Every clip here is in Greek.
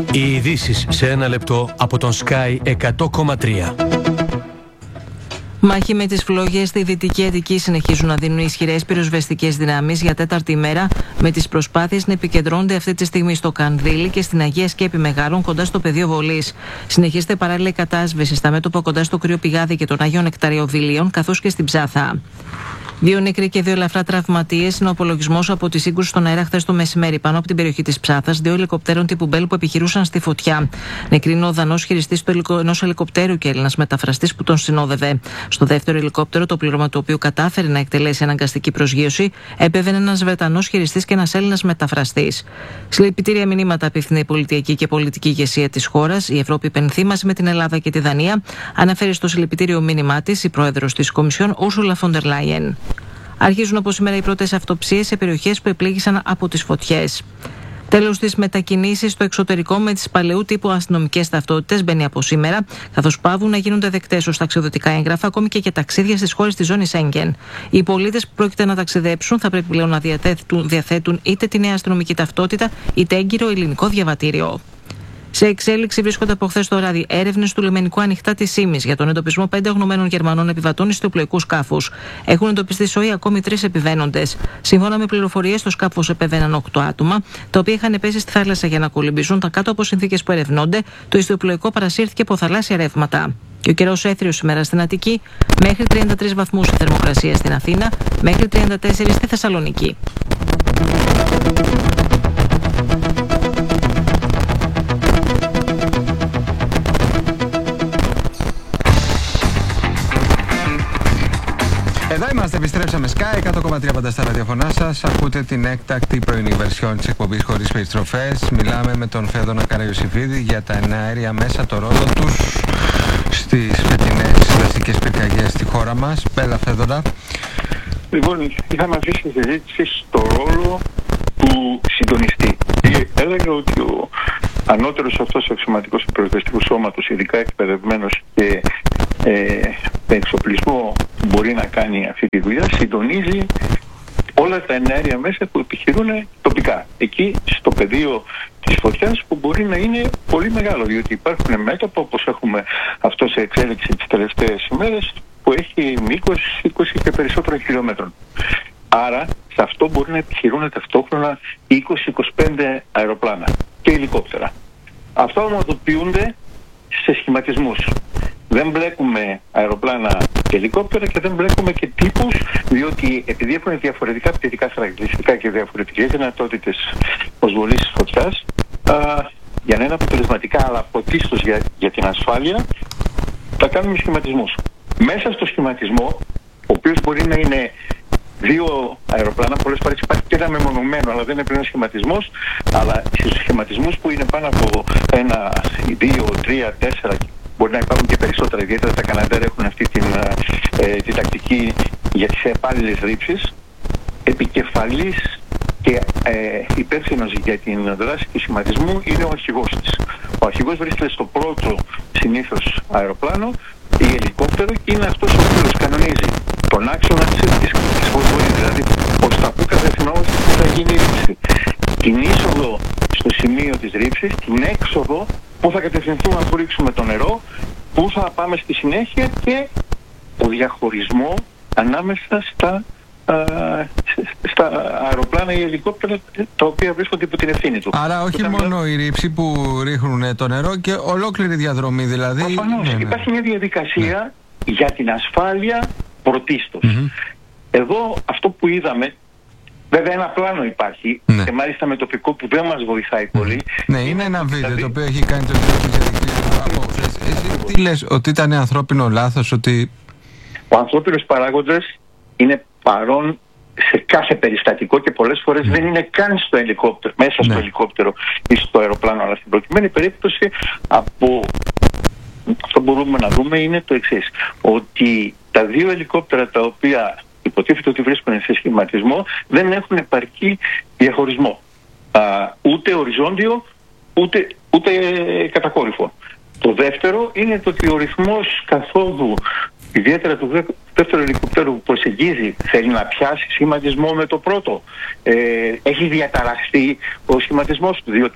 Οι ειδήσεις σε ένα λεπτό από τον Sky 100,3. Μάχη με τις φλόγες στη Δυτική Αττική συνεχίζουν να δίνουν ισχυρές πυροσβεστικές δυνάμεις για τέταρτη μέρα, με τις προσπάθειες να επικεντρώνονται αυτή τη στιγμή στο Κανδύλι και στην Αγία Σκέπη Μεγάρων κοντά στο πεδίο βολής. Συνεχίζεται παράλληλα η κατάσβεση στα μέτωπα κοντά στο Κρύο Πηγάδι και των Αγίων Νεκταριοδηλίων, καθώς και στην Ψάθα. 2 νεκροί και 2 ελαφρά τραυματίες είναι ο απολογισμός από τη σύγκρουση στον αέρα χθες το μεσημέρι πάνω από την περιοχή της Ψάθας 2 ελικοπτέρων τύπου Μπέλ που επιχειρούσαν στη φωτιά. Νεκροί είναι ο Δανός χειριστής ενός ελικοπτέρου και Έλληνας μεταφραστής που τον συνόδευε. Στο δεύτερο ελικόπτερο, το πλήρωμα του οποίου κατάφερε να εκτελέσει αναγκαστική προσγείωση, έπεβαινε ένας Βρετανός χειριστής και ένας Έλληνας μεταφραστής. Συλληπιτήρια μηνύματα απίθυνε η πολιτική και πολιτική ηγεσία της χώρας. Η Ευρώπη υπενθεί μαζί με την Ελλάδα και τη Δανία, αναφέρει στο συλληπιτήριο μήνυμά της η πρόεδρος της Κομισιόν, Ursula von der Leyen. Αρχίζουν από σήμερα οι πρώτες αυτοψίες σε περιοχές που επλήγησαν από τις φωτιές. Τέλος της μετακινήσεις στο εξωτερικό με τις παλαιού τύπου αστυνομικές ταυτότητες μπαίνει από σήμερα, καθώς παύουν να γίνονται δεκτές ως ταξιδιωτικά έγγραφα ακόμη και για ταξίδια στις χώρες της ζώνης Σέγγεν. Οι πολίτες που πρόκειται να ταξιδέψουν θα πρέπει πλέον να διαθέτουν είτε τη νέα αστυνομική ταυτότητα είτε έγκυρο ελληνικό διαβατήριο. Σε εξέλιξη βρίσκονται από χθες το βράδυ έρευνες του λιμενικού Ανοιχτά της Ήμης για τον εντοπισμό 5 αγνωμένων Γερμανών επιβατών ιστιοπλοϊκού σκάφους. Έχουν εντοπιστεί σοή ακόμη 3 επιβαίνοντες. Σύμφωνα με πληροφορίες, στο σκάφος επεβαίναν 8 άτομα, τα οποία είχαν πέσει στη θάλασσα για να κολυμπήσουν. Τα κάτω από συνθήκες που ερευνώνται, το ιστιοπλοϊκό παρασύρθηκε από θαλάσσια ρεύματα. Και ο καιρός έθριος σήμερα στην Αττική, μέχρι 33 βαθμούς η θερμοκρασία στην Αθήνα, μέχρι 34 στη Θεσσαλονίκη. Εδώ είμαστε, επιστρέψαμε Sky 100,3 πάντα στα ραδιοφωνά σας. Ακούτε την έκτακτη πρωινή βερσιόν της εκπομπής Χωρίς Περιστροφές. Μιλάμε με τον Φέδωνα Καραϊωσηφίδη για τα εναέρια μέσα, το ρόλο τους στις φετινές δασικές πυρκαγιές στη χώρα μας. Πέλα, Φέδωνα. Λοιπόν, είχαμε αφήσει τη συζήτηση στο ρόλο του συντονιστή. Έλεγα ότι ο ανώτερος αυτός αξιωματικός του πυροσβεστικού σώματος, ειδικά εκπαιδευμένος και με εξοπλισμό που μπορεί να κάνει αυτή τη δουλειά, συντονίζει όλα τα εναέρια μέσα που επιχειρούν τοπικά. Εκεί στο πεδίο της φωτιάς που μπορεί να είναι πολύ μεγάλο, διότι υπάρχουν μέτωπα όπως έχουμε αυτό σε εξέλιξη τις τελευταίες ημέρες που έχει μήκος 20 και περισσότερων χιλιόμετρων. Άρα σε αυτό μπορεί να επιχειρούν ταυτόχρονα 20-25 αεροπλάνα και ελικόπτερα. Αυτά ομοδοποιούνται σε σχηματισμούς. Δεν μπλέκουμε αεροπλάνα και ελικόπτερα και δεν μπλέκουμε και τύπους, διότι επειδή έχουν διαφορετικά πτυτικά χαρακτηριστικά και διαφορετικές δυνατότητες προσβολής της φωτιάς, για να είναι αποτελεσματικά αλλά πρωτίστως για την ασφάλεια, θα κάνουμε σχηματισμούς. Μέσα στο σχηματισμό, ο οποίος μπορεί να είναι 2 αεροπλάνα, πολλές φορές υπάρχει και ένα μεμονωμένο, αλλά δεν είναι πλέον σχηματισμός, αλλά στους σχηματισμούς που είναι πάνω από 1, 2, 3, 4, μπορεί να υπάρχουν και περισσότερα, ιδιαίτερα τα Καναντέρ έχουν αυτή την τακτική για τις επάλληλες ρήψεις. Επικεφαλής και υπεύθυνος για την δράση του σχηματισμού είναι ο αρχηγός της. Ο αρχηγός βρίσκεται στο πρώτο συνήθως αεροπλάνο ή ελικόπτερο και είναι αυτός ο οποίος κανονίζει τον άξονα της προσβολής, δηλαδή ως τα που κατευθυνόμαστε που θα γίνει η ρήψη. Την είσοδο στο σημείο της ρήψης, την έξοδο που θα κατευθυνθούμε να ρίξουμε το νερό, που θα πάμε στη συνέχεια και ο διαχωρισμό ανάμεσα στα αεροπλάνα ή ελικόπτερα τα οποία βρίσκονται υπό την ευθύνη του. Άρα όχι μόνο η ρήψη που ρίχνουν το νερό και ολόκληρη διαδρομή δηλαδή. Προφανώς. Υπάρχει μια διαδικασία για την ασφάλεια πρωτίστως. Εδώ αυτό που είδαμε, βέβαια ένα πλάνο υπάρχει και μάλιστα με τοπικό που δεν μας βοηθάει πολύ. Ναι, είναι ένα βίντεο το οποίο έχει κάνει το Εσύ τι λες, ότι ήταν ανθρώπινο λάθος, ότι... Ο ανθρώπινος παράγοντας είναι παρόν σε κάθε περιστατικό και πολλές φορές δεν είναι καν στο ελικόπτερο, μέσα στο ελικόπτερο ή στο αεροπλάνο, αλλά στην προκειμένη περίπτωση από αυτό μπορούμε να δούμε είναι το εξής, ότι τα 2 ελικόπτερα τα οποία υποτίθεται ότι βρίσκονται σε σχηματισμό δεν έχουν επαρκή διαχωρισμό, ούτε οριζόντιο ούτε κατακόρυφο. Το δεύτερο είναι το ότι ο ρυθμός καθόδου, ιδιαίτερα του δεύτερου ελικοπτέρου που προσεγγίζει, θέλει να πιάσει σχηματισμό με το πρώτο. Έχει διαταραχθεί ο σχηματισμός του, διότι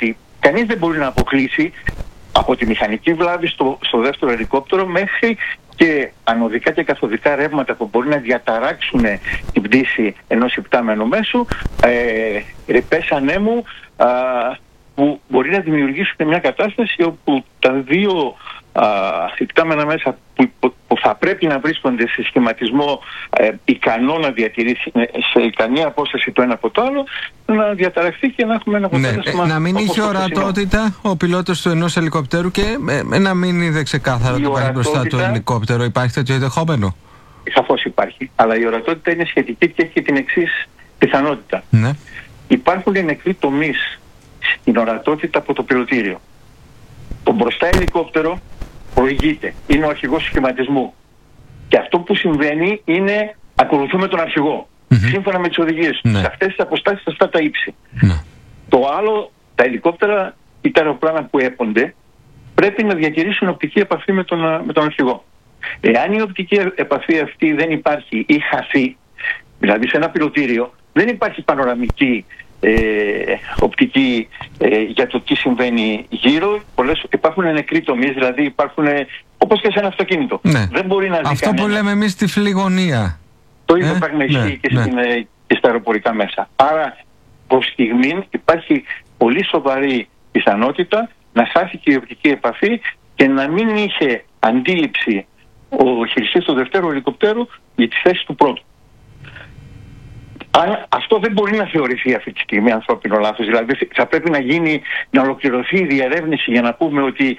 κανείς δεν μπορεί να αποκλείσει από τη μηχανική βλάβη στο δεύτερο ελικόπτερο μέχρι και ανωδικά και καθοδικά ρεύματα που μπορεί να διαταράξουν την πτήση ενός υπτάμενου μέσου, ρηπές ανέμου που μπορεί να δημιουργήσουν μια κατάσταση όπου τα δύο υπτάμενα μέσα που θα πρέπει να βρίσκονται σε σχηματισμό ικανό να διατηρήσει σε ικανή απόσταση το ένα από το άλλο, να διαταραχθεί και να έχουμε ένα αποτέλεσμα. Να μην είχε ορατότητα ο πιλότος του ενός ελικόπτερου και να μην είδε ξεκάθαρα ότι υπάρχει μπροστά το ελικόπτερο. Υπάρχει τέτοιο ενδεχόμενο? Σαφώς υπάρχει, αλλά η ορατότητα είναι σχετική και έχει την εξής πιθανότητα. Ναι. Υπάρχουν νεκροί τομείς στην ορατότητα από το πιλωτήριο. Το μπροστά ελικόπτερο προηγείται, είναι ο αρχηγός σχηματισμού. Και αυτό που συμβαίνει είναι ακολουθούμε τον αρχηγό, σύμφωνα με τις οδηγίες του, σε αυτές τις αποστάσεις, αυτά τα ύψη. Το άλλο, τα ελικόπτερα ή τα αεροπλάνα που έπονται πρέπει να διατηρήσουν οπτική επαφή με τον αρχηγό. Εάν η οπτική επαφή αυτή δεν υπάρχει ή χαθεί, δηλαδή σε ένα πιλωτήριο δεν υπάρχει πανοραμική οπτική για το τι συμβαίνει γύρω. Υπάρχουν νεκροί τομείς, δηλαδή υπάρχουν όπως και σε ένα αυτοκίνητο. Ναι. Δεν μπορεί να αυτό που λέμε εμείς τη φλιγονία. Το ίδιο πράγμα ισχύει και στα αεροπορικά μέσα. Άρα προς στιγμήν υπάρχει πολύ σοβαρή πιθανότητα να χάθηκε η οπτική επαφή και να μην είχε αντίληψη ο χειριστής του δευτέρου ελικοπτέρου για τη θέση του πρώτου. Αν αυτό δεν μπορεί να θεωρηθεί αυτή τη στιγμή ανθρώπινο λάθος, δηλαδή θα πρέπει να ολοκληρωθεί η διερεύνηση για να πούμε ότι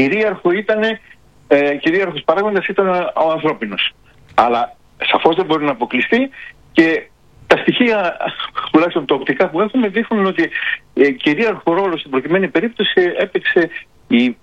κυρίαρχος παράγοντας ήταν ο ανθρώπινος. Αλλά σαφώς δεν μπορεί να αποκλειστεί και τα στοιχεία, τουλάχιστον τα οπτικά που έχουμε, δείχνουν ότι κυρίαρχο ρόλο στην προκειμένη περίπτωση έπαιξε η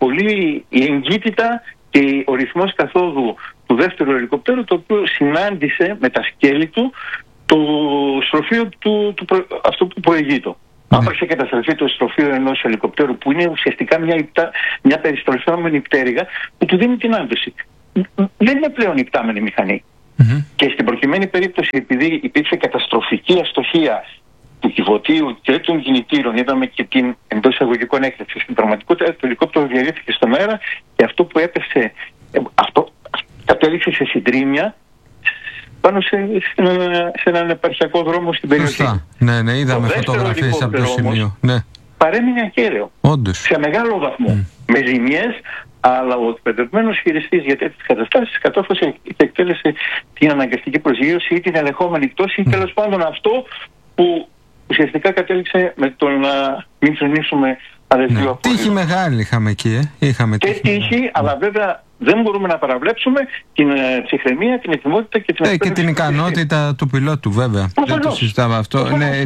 εγκύτητα και ο ρυθμός καθόδου του δεύτερου ελικοπτέρου, το οποίο συνάντησε με τα σκέλη του το στροφείο αυτό που προηγείτο. Αν είχε καταστραφεί το στροφείο ενός ελικοπτέρου, που είναι ουσιαστικά μια περιστροφιόμενη πτέρυγα που του δίνει την άντωση, δεν είναι πλέον υπτάμενη μηχανή. Και στην προκειμένη περίπτωση, επειδή υπήρξε καταστροφική αστοχία του κυβωτίου και των κινητήρων, είδαμε και την εντός εισαγωγικών έκρηξη. Στην πραγματικότητα το ελικόπτερο διαλύθηκε στον αέρα και αυτό που έπεσε, αυτό κατέληξε σε συντρίμμια πάνω σε έναν επαρχιακό δρόμο στην περιοχή. Σωστά. Ναι, είδαμε φωτογραφίες από το σημείο. Ναι. Παρέμεινε ακέραιο. Όντως. Σε μεγάλο βαθμό. Με ζημιές, αλλά ο εκπαιδευμένος χειριστής για τέτοιες καταστάσεις κατόρθωσε και εκτέλεσε την αναγκαστική προσγείωση ή την ελεγχόμενη πτώση ή τέλος πάντων αυτό που ουσιαστικά κατέληξε με το να μην φρενήσουμε αδελφίου απόρριτο. Τύχη μεγάλη είχαμε εκεί. Και τύχη, αλλά βέβαια δεν μπορούμε να παραβλέψουμε την ψυχραιμία, την ετοιμότητα και την και την ικανότητα του πιλότου, βέβαια. Δεν το συζητάμε αυτό.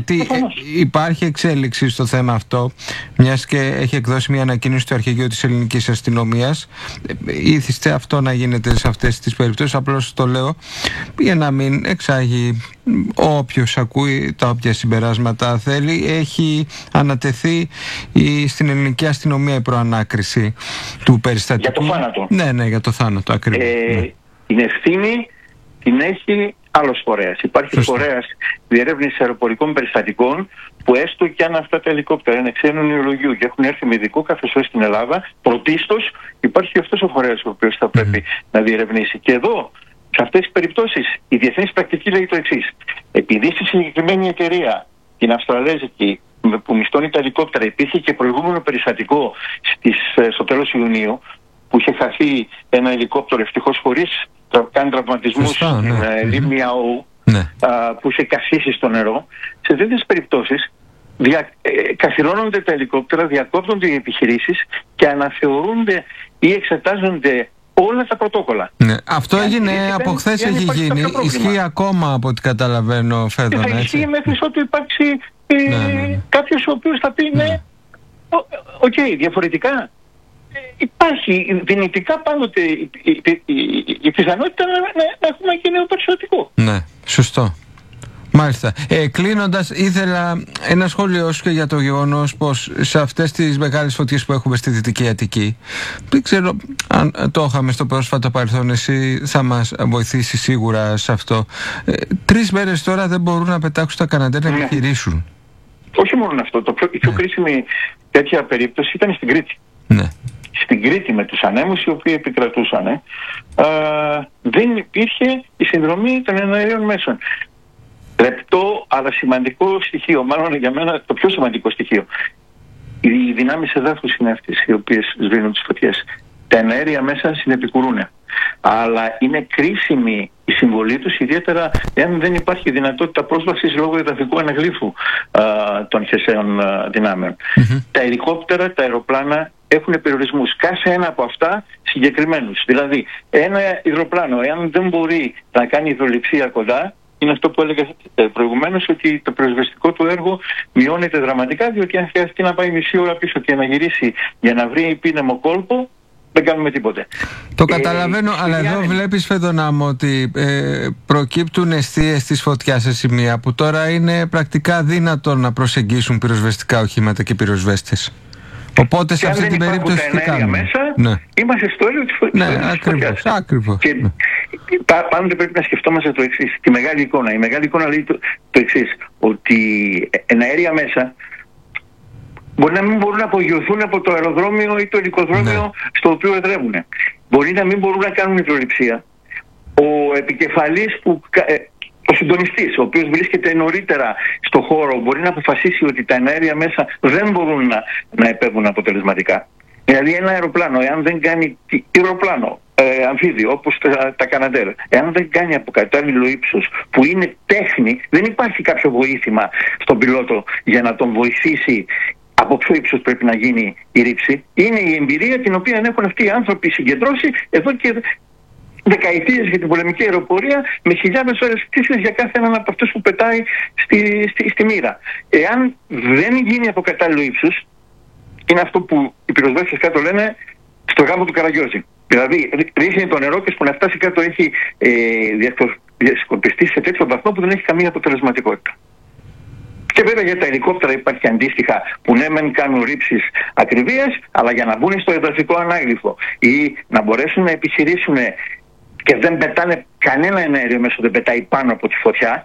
Υπάρχει εξέλιξη στο θέμα αυτό, μιας και έχει εκδώσει μια ανακοίνωση του Αρχηγείου της Ελληνικής Αστυνομίας. Ήθιστε αυτό να γίνεται σε αυτές τις περιπτώσεις. Απλώς το λέω για να μην εξάγει όποιος ακούει τα όποια συμπεράσματα θέλει. Έχει ανατεθεί στην Ελληνική Αστυνομία η προανάκριση του περιστατικού. Για το θάνατο. Ναι, για το θάνατο ακριβώς. Την ευθύνη την έχει άλλος φορέας. Υπάρχει φορέας διερεύνησης αεροπορικών περιστατικών που έστω και αν αυτά τα ελικόπτερα είναι ξένου νεολογίου και έχουν έρθει με ειδικό καθεστώς στην Ελλάδα, πρωτίστως υπάρχει και αυτός ο φορέας ο οποίος θα πρέπει να διερευνήσει. Και εδώ, σε αυτές τις περιπτώσεις, η διεθνής πρακτική λέει το εξής. Επειδή στη συγκεκριμένη εταιρεία, την Αυστραλέζικη, που μισθώνει τα ελικόπτερα, υπήρχε και προηγούμενο περιστατικό στο τέλος Ιουνίου, που είχε χαθεί ένα ελικόπτερο ευτυχώς χωρίς καν τραυματισμούς στην λίμνη ΑΟ, που είχε καθίσει στο νερό. Σε τέτοιες περιπτώσεις καθιερώνονται τα ελικόπτερα, διακόπτονται οι επιχειρήσεις και αναθεωρούνται ή εξετάζονται όλα τα πρωτόκολλα. Ναι. Αυτό έγινε από χθες, έχει γίνει. Ισχύει ακόμα από ό,τι καταλαβαίνω, Φέδωνα. Θα ισχύει μέχρι ότου υπάρξει κάποιος ο οποίος θα πει ναι, διαφορετικά. Υπάρχει δυνητικά πάντοτε η πιθανότητα να έχουμε και νεοπεριστατικό. Ναι, σωστό. Μάλιστα. Κλείνοντας, ήθελα ένα σχόλιο σου και για το γεγονός πως σε αυτές τις μεγάλες φωτιές που έχουμε στη Δυτική Αττική, δεν ξέρω αν το είχαμε στο πρόσφατο παρελθόν, εσύ θα μας βοηθήσει σίγουρα σε αυτό. 3 μέρες τώρα δεν μπορούν να πετάξουν τα Καναντέρ να επιχειρήσουν. Όχι μόνο αυτό. Η πιο κρίσιμη τέτοια περίπτωση ήταν στην Κρήτη. Ναι. Στην Κρήτη με τους ανέμους οι οποίοι επικρατούσαν, δεν υπήρχε η συνδρομή των εναερίων μέσων. Λεπτό αλλά σημαντικό στοιχείο, μάλλον για μένα το πιο σημαντικό στοιχείο. Οι δυνάμεις εδάφους είναι αυτές οι οποίες σβήνουν τις φωτιές. Τα εναέρια μέσα συνεπικουρούν. Αλλά είναι κρίσιμη η συμβολή τους, ιδιαίτερα εάν δεν υπάρχει δυνατότητα πρόσβασης λόγω εδαφικού αναγλύφου των χερσαίων δυνάμεων. Τα ελικόπτερα, τα αεροπλάνα έχουν περιορισμούς. Κάθε ένα από αυτά συγκεκριμένους. Δηλαδή, ένα υδροπλάνο, εάν δεν μπορεί να κάνει υδρολειψία κοντά, είναι αυτό που έλεγα προηγουμένως, ότι το πυροσβεστικό του έργο μειώνεται δραματικά, διότι αν χρειαστεί να πάει μισή ώρα πίσω και να γυρίσει για να βρει επίνεμο κόλπο, δεν κάνουμε τίποτε. Το καταλαβαίνω, αλλά εδώ βλέπεις, Φεδωνά μου, ότι προκύπτουν εστίες της φωτιάς σε σημεία που τώρα είναι πρακτικά δύνατο να προσεγγίσουν πυροσβεστικά οχήματα και πυροσβέστες. Οπότε σε αυτή την περίπτωση τι κάνουμε? Μέσα, είμαστε στο έργο της φωτιάς. Ναι, ακριβώς. Και πάντοτε πρέπει να σκεφτόμαστε το εξής, τη μεγάλη εικόνα. Η μεγάλη εικόνα λέει το εξής, ότι εναέρια μέσα μπορεί να μην μπορούν να απογειωθούν από το αεροδρόμιο ή το ελικοδρόμιο στο οποίο εδρεύουν. Μπορεί να μην μπορούν να κάνουν υδρολειψία. Ο επικεφαλής ο συντονιστής, ο οποίος βρίσκεται νωρίτερα στο χώρο, μπορεί να αποφασίσει ότι τα εναέρια μέσα δεν μπορούν να επέβουν αποτελεσματικά. Δηλαδή ένα αεροπλάνο, εάν δεν κάνει αεροπλάνο, αμφίδιο, όπως τα Καναντέρ, εάν δεν κάνει από κατάλληλο ύψος, που είναι τέχνη, δεν υπάρχει κάποιο βοήθημα στον πιλότο για να τον βοηθήσει από ποιο ύψος πρέπει να γίνει η ρήψη. Είναι η εμπειρία την οποία έχουν αυτοί οι άνθρωποι συγκεντρώσει εδώ και δεκαετίες για την πολεμική αεροπορία, με χιλιάδες ώρες πτήσης για κάθε έναν από αυτούς που πετάει στη μοίρα. Εάν δεν γίνει από κατάλληλο ύψος, είναι αυτό που οι πυροσβέστες κάτω λένε στο γάμο του Καραγιώζη. Δηλαδή ρίχνει το νερό και που να φτάσει κάτω έχει διασκορπιστεί σε τέτοιο βαθμό που δεν έχει καμία αποτελεσματικότητα. Και βέβαια για τα ελικόπτερα υπάρχει αντίστοιχα που ναι μεν κάνουν ρήψεις ακριβίας, αλλά για να μπουν στο εδαφικό ανάγλυφο ή να μπορέσουν να επιχειρήσουν και δεν πετάνε κανένα εναέριο μέσο, δεν πετάει πάνω από τη φωτιά,